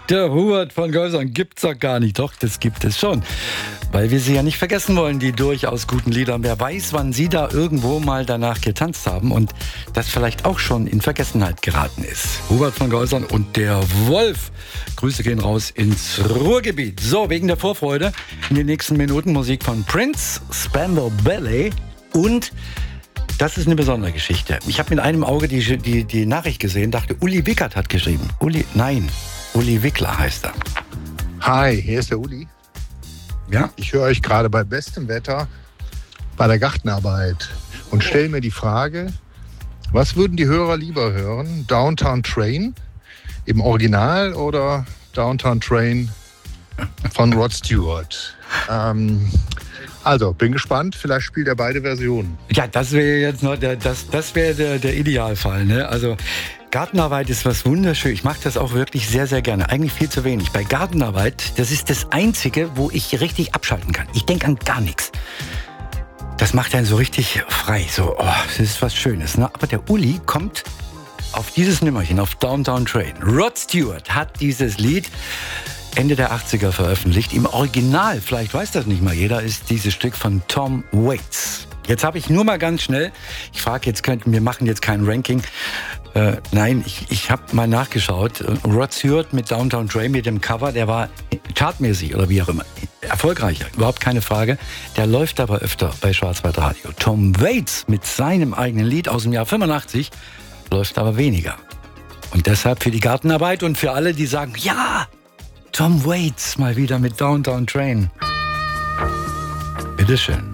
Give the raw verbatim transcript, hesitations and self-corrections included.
Der Hubert von Geusern gibt's doch gar nicht. Doch, das gibt es schon. Weil wir sie ja nicht vergessen wollen, die durchaus guten Lieder. Wer weiß, wann sie da irgendwo mal danach getanzt haben und das vielleicht auch schon in Vergessenheit geraten ist. Hubert von Geusern und der Wolf. Grüße gehen raus ins Ruhrgebiet. So, wegen der Vorfreude in den nächsten Minuten Musik von Prince, Spandau Ballet und das ist eine besondere Geschichte. Ich habe mit einem Auge die, die, die Nachricht gesehen, dachte, Uli Wickert hat geschrieben. Uli, nein, Uli Wickler heißt er. Hi, hier ist der Uli. Ja? Ich höre euch gerade bei bestem Wetter bei der Gartenarbeit und stelle mir die Frage, was würden die Hörer lieber hören? Downtown Train im Original oder Downtown Train von Rod Stewart? Ähm, also, bin gespannt, vielleicht spielt er beide Versionen. Ja, das wäre jetzt noch der, das, das wäre der, der Idealfall. Ne? Also Gartenarbeit ist was wunderschön. Ich mache das auch wirklich sehr, sehr gerne. Eigentlich viel zu wenig. Bei Gartenarbeit, das ist das Einzige, wo ich richtig abschalten kann. Ich denke an gar nichts. Das macht einen so richtig frei. So, oh, das ist was Schönes. Ne? Aber der Uli kommt auf dieses Nimmerchen, auf Downtown Train. Rod Stewart hat dieses Lied Ende der achtziger veröffentlicht. Im Original, vielleicht weiß das nicht mal jeder, ist dieses Stück von Tom Waits. Jetzt habe ich nur mal ganz schnell, ich frage jetzt, könnten wir machen jetzt kein Ranking. Äh, nein, ich, ich habe mal nachgeschaut. Rod Stewart mit Downtown Train, mit dem Cover, der war chartmäßig oder wie auch immer erfolgreicher, überhaupt keine Frage. Der läuft aber öfter bei Schwarzwaldradio. Tom Waits mit seinem eigenen Lied aus dem Jahr fünfundachtzig läuft aber weniger. Und deshalb für die Gartenarbeit und für alle, die sagen, ja, Tom Waits mal wieder mit Downtown Train. Bitteschön.